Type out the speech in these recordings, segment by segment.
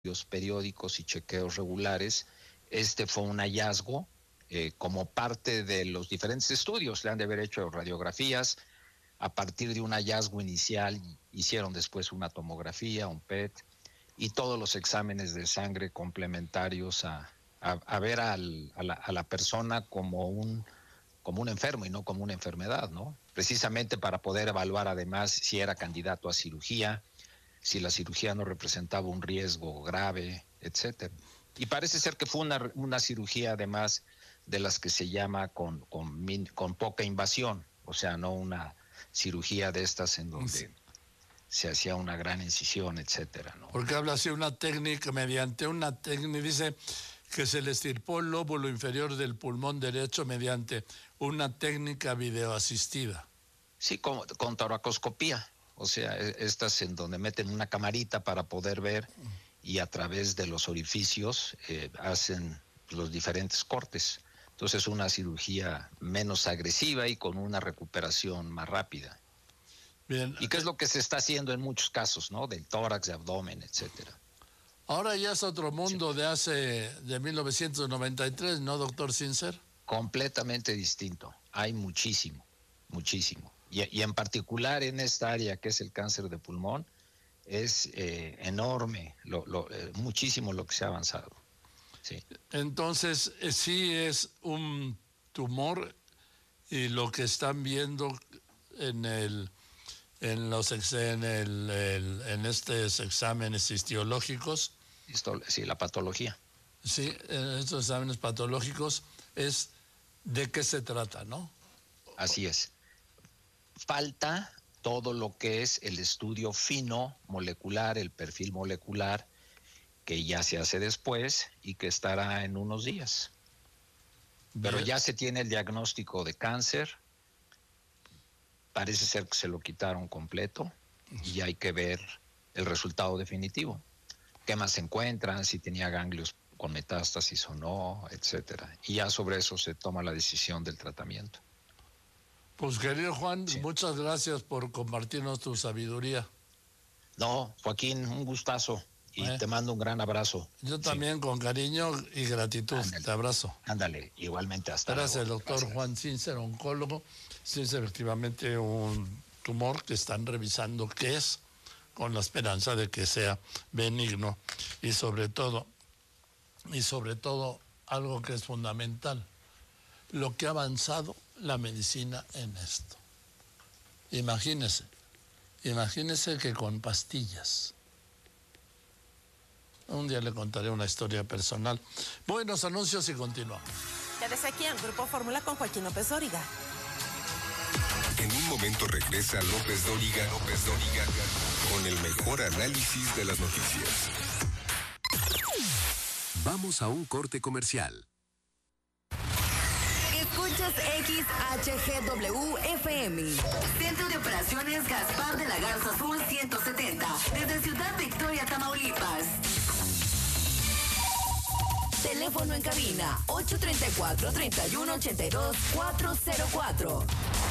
periódicos y chequeos regulares. Este fue un hallazgo como parte de los diferentes estudios. Le han de haber hecho radiografías. A partir de un hallazgo inicial hicieron después una tomografía, un PET y todos los exámenes de sangre complementarios a ver a la persona como un enfermo y no como una enfermedad, ¿no? Precisamente para poder evaluar además si era candidato a cirugía, si la cirugía no representaba un riesgo grave, etcétera. Y parece ser que fue una cirugía además de las que se llama con poca invasión, o sea, no una cirugía de estas en donde se hacía una gran incisión, etcétera, ¿no? Porque habla así mediante una técnica, dice que se le extirpó el lóbulo inferior del pulmón derecho mediante una técnica videoasistida. Sí, con toracoscopía, o sea, estas en donde meten una camarita para poder ver y a través de los orificios hacen los diferentes cortes. Entonces una cirugía menos agresiva y con una recuperación más rápida. Bien. ¿Y qué es lo que se está haciendo en muchos casos, ¿no? Del tórax, de abdomen, etcétera. Ahora ya es otro mundo de 1993, ¿no, doctor Sincer? Completamente distinto. Hay muchísimo. Y en particular en esta área que es el cáncer de pulmón, es enorme, muchísimo lo que se ha avanzado. Sí. Entonces, sí es un tumor y lo que están viendo en estos exámenes histológicos. Sí, la patología. Sí, en estos exámenes patológicos es de qué se trata, ¿no? Así es. Falta todo lo que es el estudio fino molecular, el perfil molecular, que ya se hace después y que estará en unos días. Pero ya se tiene el diagnóstico de cáncer. Parece ser que se lo quitaron completo y hay que ver el resultado definitivo. ¿Qué más se encuentran? Si tenía ganglios con metástasis o no, etcétera. Y ya sobre eso se toma la decisión del tratamiento. Pues querido Juan, sí, muchas gracias por compartirnos tu sabiduría. No, Joaquín, un gustazo y te mando un gran abrazo. Yo también, sí, con cariño y gratitud. Ándale, te abrazo. Ándale, igualmente, hasta luego. Gracias, doctor Gracias. Juan Sincer, oncólogo. Sí, es efectivamente un tumor que están revisando qué es, con la esperanza de que sea benigno y sobre todo algo que es fundamental, lo que ha avanzado la medicina en esto. Imagínese que con pastillas. Un día le contaré una historia personal. Buenos anuncios y continuamos. Quédese aquí en Grupo Fórmula con Joaquín López Dóriga. En un momento regresa López Dóriga con el mejor análisis de las noticias. Vamos a un corte comercial. Escuchas XHGW-FM. Centro de Operaciones Gaspar de la Garza Sur 170. Desde Ciudad Victoria, Tamaulipas. Teléfono en cabina 834-3182-404.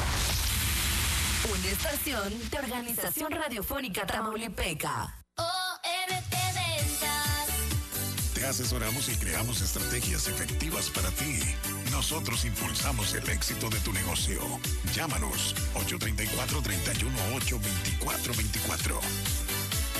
Una estación de Organización Radiofónica Tamaulipeca. OMT Ventas. Te asesoramos y creamos estrategias efectivas para ti. Nosotros impulsamos el éxito de tu negocio. Llámanos 834-318-2424.